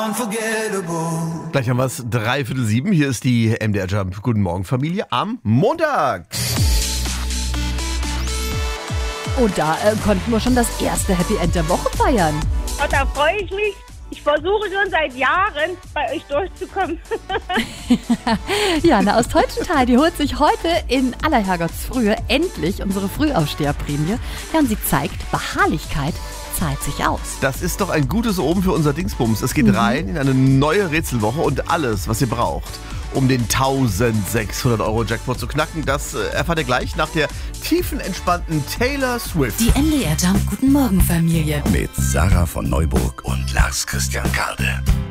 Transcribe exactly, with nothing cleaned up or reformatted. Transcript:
Gleich haben wir es dreiviertel sieben. Hier ist die M D R Jump Guten Morgen Familie am Montag. Und da äh, konnten wir schon das erste Happy End der Woche feiern. Oh, da freue ich mich. Ich versuche schon seit Jahren, bei euch durchzukommen. Jana aus Teutschenthal, die holt sich heute in aller Herrgottsfrühe endlich unsere Frühaufsteherprämie. Ja, und sie zeigt, Beharrlichkeit zahlt sich aus. Das ist doch ein gutes Omen für unser Dingsbums. Es geht mhm. rein in eine neue Rätselwoche und alles, was ihr braucht, um den eintausendsechshundert Euro Jackpot zu knacken, das äh, erfahrt ihr gleich nach der tiefenentspannten Taylor Swift. Die M D R Jump Guten Morgen Familie mit Sarah von Neuburg und Lars Christian Karde.